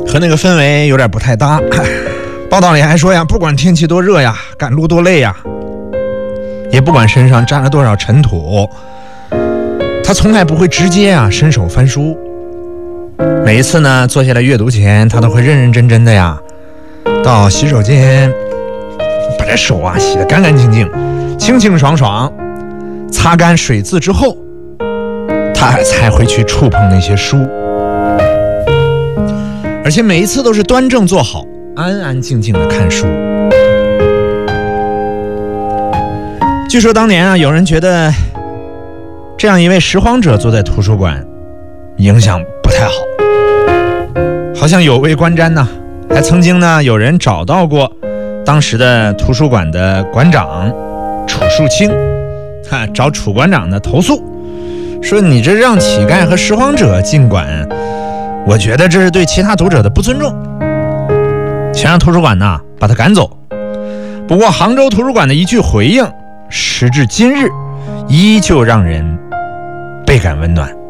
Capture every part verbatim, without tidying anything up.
和那个氛围有点不太搭。报道里还说呀，不管天气多热呀，赶路多累呀，也不管身上沾了多少尘土，他从来不会直接啊伸手翻书。每一次呢坐下来阅读前，他都会认认真真的呀到洗手间把这手啊洗得干干净净，清清爽爽，擦干水渍之后，他才会去触碰那些书，而且每一次都是端正坐好，安安静静的看书。据说当年啊，有人觉得这样一位拾荒者坐在图书馆影响不太好，好像有违观瞻呢。还曾经呢有人找到过当时的图书馆的馆长楚树清，哈，找楚馆长的投诉，说你这让乞丐和拾荒者进馆，我觉得这是对其他读者的不尊重，想让图书馆呢把他赶走。不过杭州图书馆的一句回应，时至今日依旧让人倍感温暖。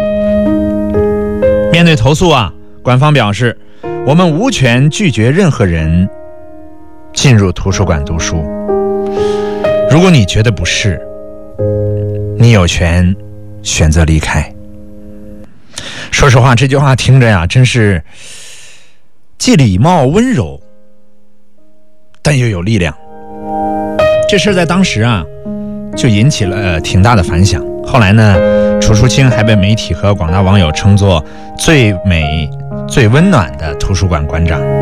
面对投诉啊，官方表示，我们无权拒绝任何人进入图书馆读书，如果你觉得不适，你有权选择离开。说实话，这句话听着呀，真是既礼貌温柔，但又有力量。这事在当时啊就引起了、呃、挺大的反响。后来呢，楚树清还被媒体和广大网友称作最美最温暖的图书馆馆长。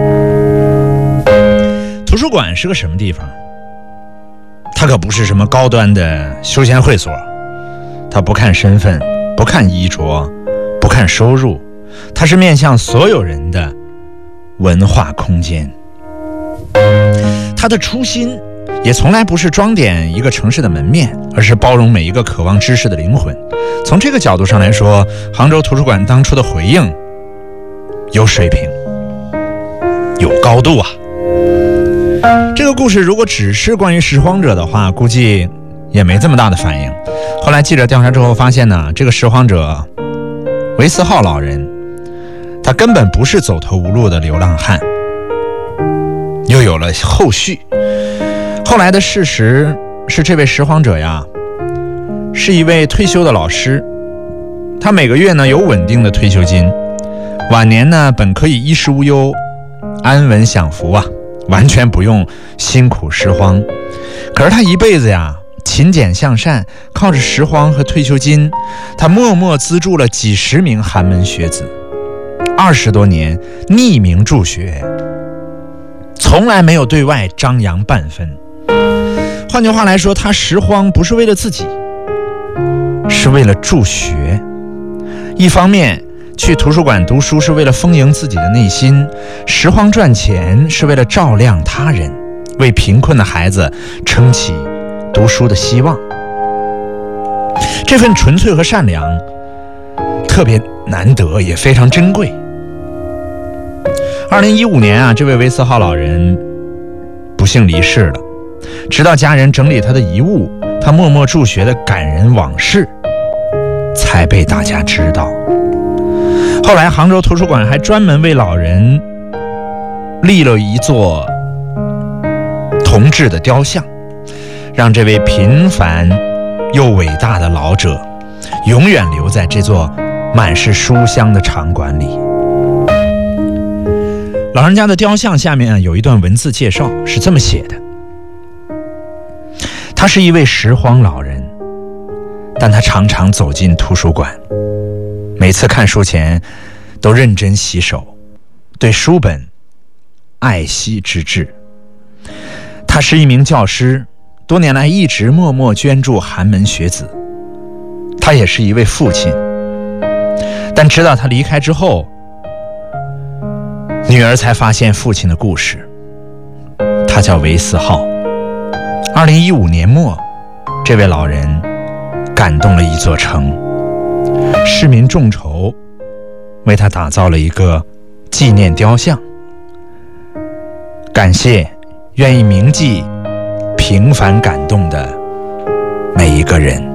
图书馆是个什么地方？它可不是什么高端的休闲会所，它不看身份，不看衣着，不看收入，它是面向所有人的文化空间。它的初心也从来不是装点一个城市的门面，而是包容每一个渴望知识的灵魂。从这个角度上来说，杭州图书馆当初的回应有水平，有高度啊。这个故事如果只是关于拾荒者的话，估计也没这么大的反应。后来记者调查之后发现呢，这个拾荒者韦斯浩老人，他根本不是走投无路的流浪汉，又有了后续。后来的事实是，这位拾荒者呀是一位退休的老师，他每个月呢有稳定的退休金，晚年呢本可以衣食无忧，安稳享福啊，完全不用辛苦拾荒。可是他一辈子呀勤俭向善，靠着拾荒和退休金，他默默资助了几十名寒门学子，二十多年匿名助学，从来没有对外张扬半分。换句话来说，他拾荒不是为了自己，是为了助学。一方面去图书馆读书是为了丰盈自己的内心，拾荒赚钱是为了照亮他人，为贫困的孩子撑起读书的希望。这份纯粹和善良特别难得，也非常珍贵。二零一五年啊，这位韦斯浩老人不幸离世了。直到家人整理他的遗物，他默默助学的感人往事才被大家知道。后来杭州图书馆还专门为老人立了一座铜制的雕像，让这位平凡又伟大的老者永远留在这座满是书香的场馆里。老人家的雕像下面有一段文字介绍，是这么写的：他是一位拾荒老人，但他常常走进图书馆，每次看书前都认真洗手，对书本爱惜之至。他是一名教师，多年来一直默默捐助寒门学子。他也是一位父亲，但直到他离开之后，女儿才发现父亲的故事。他叫韦斯浩。二零一五年末，这位老人感动了一座城，市民众筹为他打造了一个纪念雕像，感谢愿意铭记平凡感动的每一个人。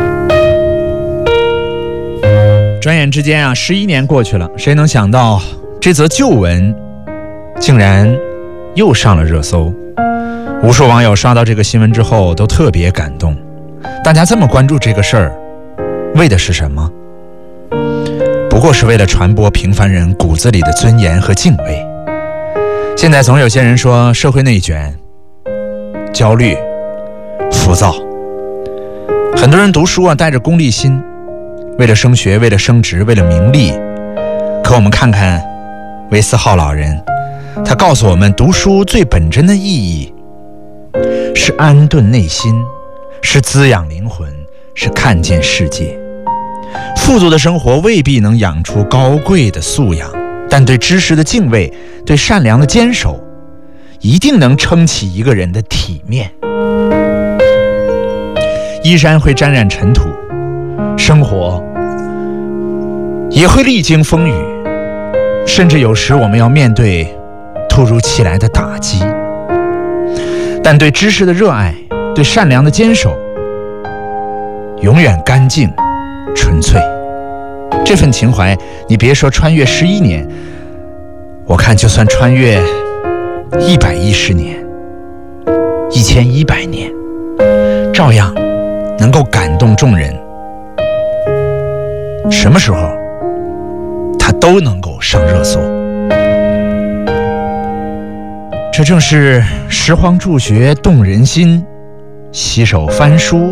转眼之间啊，十一年过去了，谁能想到这则旧闻竟然又上了热搜。无数网友刷到这个新闻之后都特别感动。大家这么关注这个事儿，为的是什么？不过是为了传播平凡人骨子里的尊严和敬畏。现在总有些人说社会内卷、焦虑、浮躁，很多人读书啊带着功利心，为了升学，为了升职，为了名利。可我们看看韦斯浩老人，他告诉我们，读书最本真的意义是安顿内心，是滋养灵魂，是看见世界。富足的生活未必能养出高贵的素养，但对知识的敬畏，对善良的坚守，一定能撑起一个人的体面。衣衫会沾染尘土，生活也会历经风雨，甚至有时我们要面对突如其来的打击。但对知识的热爱，对善良的坚守，永远干净纯粹。这份情怀，你别说穿越十一年，我看就算穿越一百一十年、一千一百年，照样能够感动众人。什么时候，它都能够上热搜。这正是拾荒助学动人心，洗手翻书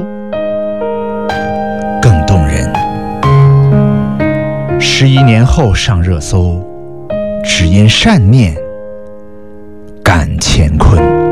更动人。十一年后上热搜，只因善念感乾坤。